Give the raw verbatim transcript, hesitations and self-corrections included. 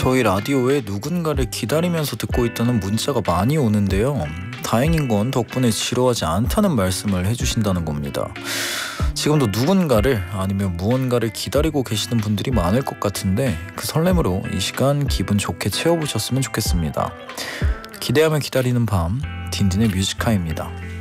저희 라디오에 누군가를 기다리면서 듣고 있다는 문자가 많이 오는데요. 다행인 건 덕분에 지루하지 않다는 말씀을 해주신다는 겁니다. 지금도 누군가를 아니면 무언가를 기다리고 계시는 분들이 많을 것 같은데 그 설렘으로 이 시간 기분 좋게 채워보셨으면 좋겠습니다. 기대하며 기다리는 밤, 딘딘의 뮤지카입니다.